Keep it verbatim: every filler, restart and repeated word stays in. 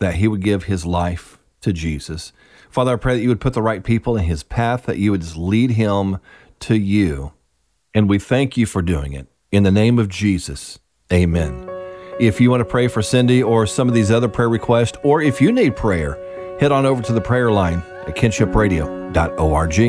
that he would give his life to Jesus. Father, I pray that you would put the right people in his path, that you would just lead him to you. And we thank you for doing it. In the name of Jesus, amen. If you want to pray for Cindy or some of these other prayer requests, or if you need prayer, head on over to the prayer line at kinship radio dot org.